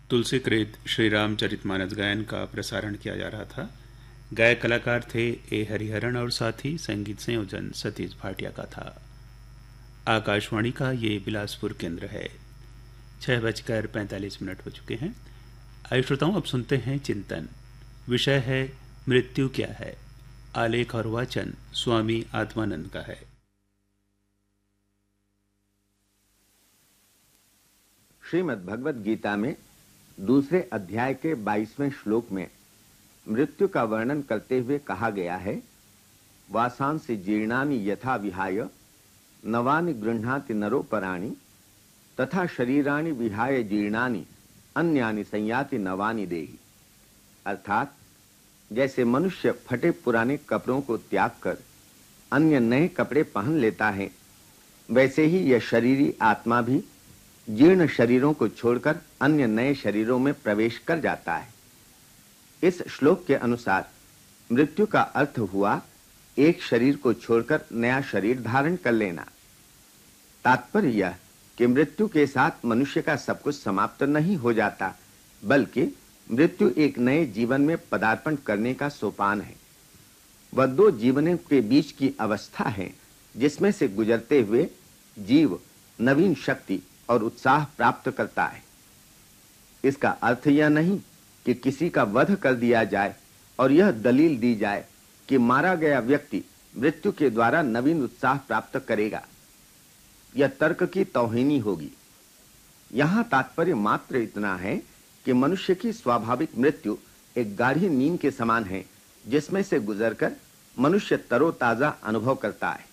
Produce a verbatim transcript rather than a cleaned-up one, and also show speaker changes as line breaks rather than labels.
तुलसीकृत श्री रामचरितमानस गायन का प्रसारण किया जा रहा था। गायक कलाकार थे ए हरिहरन और साथ ही संगीत संयोजन सतीश भाटिया का था। आकाशवाणी का ये बिलासपुर केंद्र है। छह बजकर पैंतालीस मिनट हो चुके हैं। आइए श्रोताओं, अब सुनते हैं चिंतन। विषय है मृत्यु क्या है। आलेख और वाचन स्वामी आत्मानंद का है।
श्रीमद् भगवत गीता में दूसरे अध्याय के बाईसवें श्लोक में मृत्यु का वर्णन करते हुए कहा गया है, वासांसि जीर्णानि यथा विहाय नवानि गृह्णाति नरोपराणि तथा शरीराणि विहाय जीर्णानि अन्यानि संयाति नवानि देहि। अर्थात जैसे मनुष्य फटे पुराने कपड़ों को त्याग कर अन्य नए कपड़े पहन लेता है, वैसे ही यह शरीरी आत्मा भी जीर्ण शरीरों को छोड़कर अन्य नए शरीरों में प्रवेश कर जाता है। इस श्लोक के अनुसार मृत्यु का अर्थ हुआ एक शरीर को छोड़कर नया शरीर धारण कर लेना। तात्पर्य यह कि मृत्यु के साथ मनुष्य का सब कुछ समाप्त नहीं हो जाता, बल्कि मृत्यु एक नए जीवन में पदार्पण करने का सोपान है। वह दो जीवनों के बीच की अवस्था है जिसमें से गुजरते हुए जीव नवीन शक्ति और उत्साह प्राप्त करता है। इसका अर्थ यह नहीं कि किसी का वध कर दिया जाए और यह दलील दी जाए कि मारा गया व्यक्ति मृत्यु के द्वारा नवीन उत्साह प्राप्त करेगा। यह तर्क की तौहीनी होगी। यहां तात्पर्य मात्र इतना है कि मनुष्य की स्वाभाविक मृत्यु एक गाढ़ी नींद के समान है, जिसमें से गुजरकर मनुष्य तरोताजा अनुभव करता है।